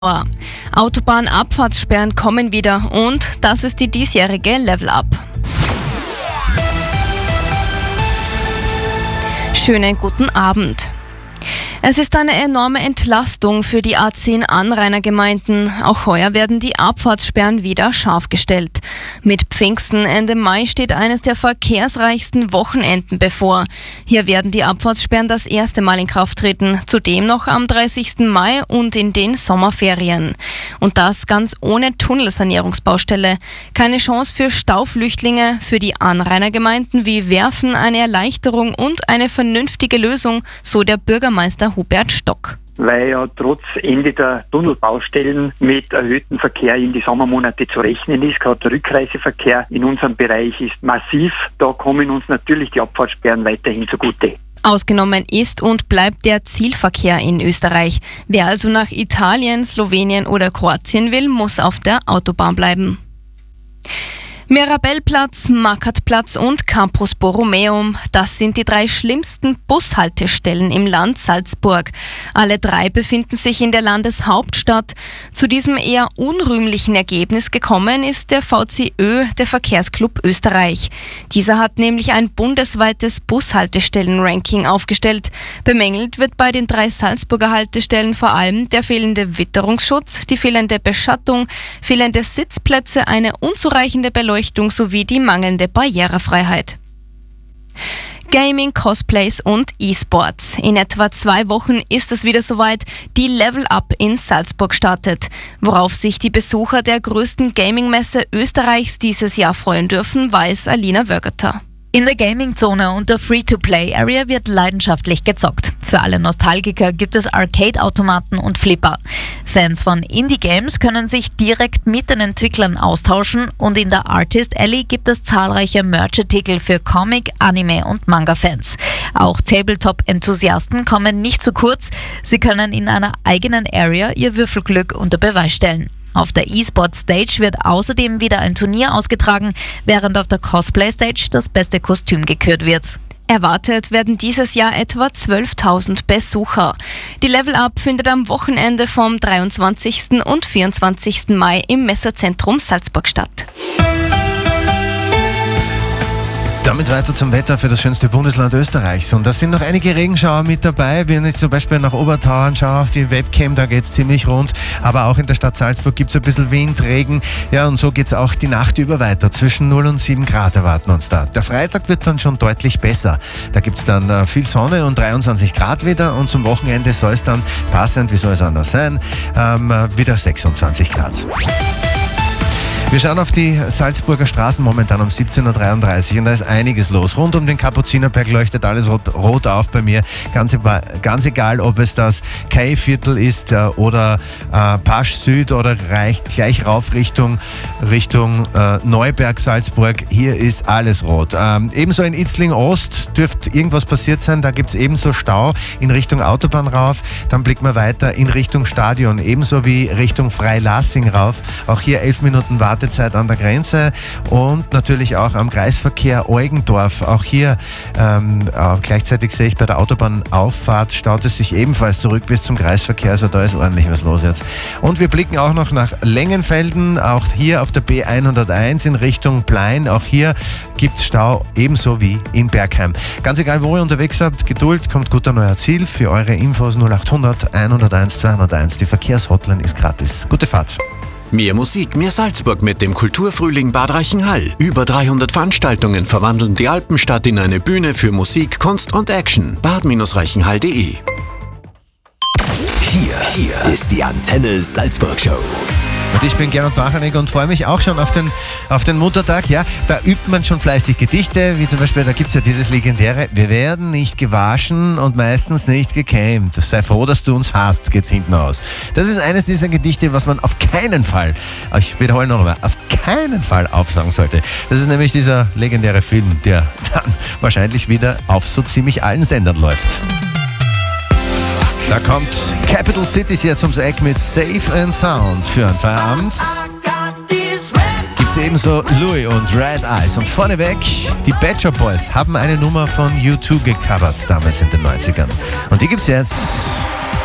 Autobahnabfahrtssperren kommen wieder und das ist die diesjährige Level-Up. Schönen guten Abend. Es ist eine enorme Entlastung für die A10-Anrainergemeinden. Auch heuer werden die Abfahrtssperren wieder scharf gestellt. Mit Pfingsten Ende Mai steht eines der verkehrsreichsten Wochenenden bevor. Hier werden die Abfahrtssperren das erste Mal in Kraft treten, zudem noch am 30. Mai und in den Sommerferien. Und das ganz ohne Tunnelsanierungsbaustelle. Keine Chance für Stauflüchtlinge, für die Anrainergemeinden wie Werfen eine Erleichterung und eine vernünftige Lösung, so der Bürgermeister Hubert Stock. Weil ja trotz Ende der Tunnelbaustellen mit erhöhtem Verkehr in die Sommermonate zu rechnen ist. Gerade der Rückreiseverkehr in unserem Bereich ist massiv. Da kommen uns natürlich die Abfahrtssperren weiterhin zugute. Ausgenommen ist und bleibt der Zielverkehr in Österreich. Wer also nach Italien, Slowenien oder Kroatien will, muss auf der Autobahn bleiben. Mirabellplatz, Markertplatz und Campus Borromeum, das sind die 3 schlimmsten Bushaltestellen im Land Salzburg. Alle 3 befinden sich in der Landeshauptstadt. Zu diesem eher unrühmlichen Ergebnis gekommen ist der VCÖ, der Verkehrsclub Österreich. Dieser hat nämlich ein bundesweites Bushaltestellenranking aufgestellt. Bemängelt wird bei den 3 Salzburger Haltestellen vor allem der fehlende Witterungsschutz, die fehlende Beschattung, fehlende Sitzplätze, eine unzureichende Beleuchtung sowie die mangelnde Barrierefreiheit. Gaming, Cosplays und E-Sports. In etwa 2 Wochen ist es wieder soweit, die Level Up in Salzburg startet. Worauf sich die Besucher der größten Gaming-Messe Österreichs dieses Jahr freuen dürfen, weiß Alina Wögerter. In der Gaming-Zone und der Free-to-Play-Area wird leidenschaftlich gezockt. Für alle Nostalgiker gibt es Arcade-Automaten und Flipper. Fans von Indie-Games können sich direkt mit den Entwicklern austauschen und in der Artist Alley gibt es zahlreiche Merch-Artikel für Comic-, Anime- und Manga-Fans. Auch Tabletop-Enthusiasten kommen nicht zu kurz. Sie können in einer eigenen Area ihr Würfelglück unter Beweis stellen. Auf der E-Sport-Stage wird außerdem wieder ein Turnier ausgetragen, während auf der Cosplay-Stage das beste Kostüm gekürt wird. Erwartet werden dieses Jahr etwa 12.000 Besucher. Die Level Up findet am Wochenende vom 23. und 24. Mai im Messezentrum Salzburg statt. Damit weiter zum Wetter für das schönste Bundesland Österreichs. Und da sind noch einige Regenschauer mit dabei. Wenn ich zum Beispiel nach Obertauern schaue auf die Webcam, da geht es ziemlich rund. Aber auch in der Stadt Salzburg gibt es ein bisschen Wind, Regen. Ja, und so geht es auch die Nacht über weiter. Zwischen 0 und 7 Grad erwarten uns da. Der Freitag wird dann schon deutlich besser. Da gibt es dann viel Sonne und 23 Grad wieder. Und zum Wochenende soll es dann passend, wie soll es anders sein, wieder 26 Grad. Wir schauen auf die Salzburger Straßen momentan um 17.33 Uhr und da ist einiges los. Rund um den Kapuzinerberg leuchtet alles rot auf bei mir. Ganz egal, ob es das Kai-Viertel ist oder Pasch Süd oder gleich rauf Richtung Neuberg, Salzburg. Hier ist alles rot. Ebenso in Itzling Ost dürfte irgendwas passiert sein. Da gibt es ebenso Stau in Richtung Autobahn rauf. Dann blicken wir weiter in Richtung Stadion. Ebenso wie Richtung Freilassing rauf. Auch hier 11 Minuten Wartezeit an der Grenze und natürlich auch am Kreisverkehr Eugendorf. Auch hier gleichzeitig sehe ich bei der Autobahnauffahrt staut es sich ebenfalls zurück bis zum Kreisverkehr. Also da ist ordentlich was los jetzt. Und wir blicken auch noch nach Lengenfelden. Auch hier auf der B101 in Richtung Plein. Auch hier gibt es Stau ebenso wie in Bergheim. Ganz egal, wo ihr unterwegs seid, Geduld, kommt gut an euer Ziel. Für eure Infos 0800 101 201. Die Verkehrshotline ist gratis. Gute Fahrt. Mehr Musik, mehr Salzburg mit dem Kulturfrühling Bad Reichenhall. Über 300 Veranstaltungen verwandeln die Alpenstadt in eine Bühne für Musik, Kunst und Action. bad-reichenhall.de. Hier ist die Antenne Salzburg Show. Und ich bin Gernot Bachanek und freue mich auch schon auf den Muttertag. Ja, da übt man schon fleißig Gedichte, wie zum Beispiel, da gibt es ja dieses legendäre: Wir werden nicht gewaschen und meistens nicht gekämmt. Sei froh, dass du uns hast, geht's hinten aus. Das ist eines dieser Gedichte, was man auf keinen Fall, ich wiederhole noch einmal, auf keinen Fall aufsagen sollte. Das ist nämlich dieser legendäre Film, der dann wahrscheinlich wieder auf so ziemlich allen Sendern läuft. Da kommt Capital Cities jetzt ums Eck mit Safe and Sound für einen Feierabend. Gibt's ebenso Louis und Red Eyes. Und vorneweg, die Pet Shop Boys haben eine Nummer von U2 gecovert damals in den 90ern. Und die gibt's jetzt.